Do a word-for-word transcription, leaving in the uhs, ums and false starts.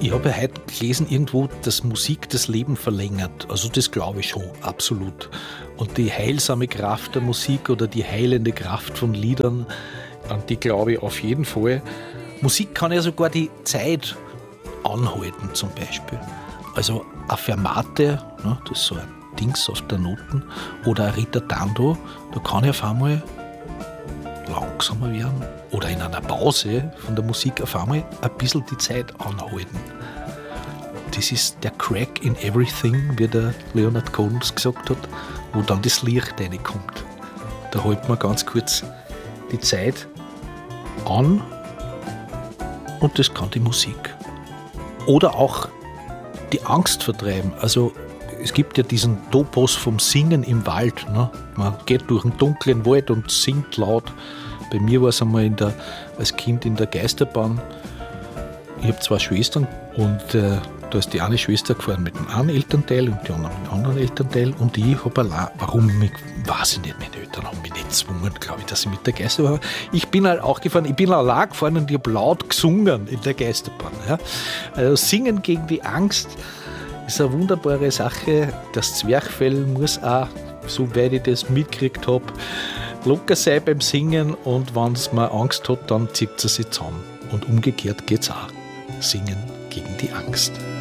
Ich habe ja heute gelesen irgendwo, dass Musik das Leben verlängert. Also das glaube ich schon, absolut. Und die heilsame Kraft der Musik oder die heilende Kraft von Liedern, an die glaube ich auf jeden Fall. Musik kann ja sogar die Zeit anhalten zum Beispiel. Also eine Fermate, ne, das ist so ein Dings auf der Noten, oder ein Ritardando, da kann ich auf einmal langsamer werden oder in einer Pause von der Musik auf einmal ein bisschen die Zeit anhalten. Das ist der Crack in everything, wie der Leonard Cohen gesagt hat, wo dann das Licht reinkommt. Da hält man ganz kurz die Zeit an und das kann die Musik. Oder auch die Angst vertreiben. Also es gibt ja diesen Topos vom Singen im Wald. Ne? Man geht durch einen dunklen Wald und singt laut. Bei mir war es einmal in der, als Kind in der Geisterbahn. Ich habe zwei Schwestern und äh, da ist die eine Schwester gefahren mit dem einen Elternteil und die andere mit dem anderen Elternteil. Und ich habe allein, warum, mich, weiß ich nicht, meine Eltern haben mich nicht gezwungen, glaube ich, dass ich mit der Geisterbahn war. Ich bin halt auch gefahren, ich bin allein gefahren und ich habe laut gesungen in der Geisterbahn. Ja? Also Singen gegen die Angst ist eine wunderbare Sache. Das Zwerchfell muss auch, soweit ich das mitgekriegt habe, locker sein beim Singen und wenn es mal Angst hat, dann zieht es sich zusammen. Und umgekehrt geht es auch. Singen gegen die Angst.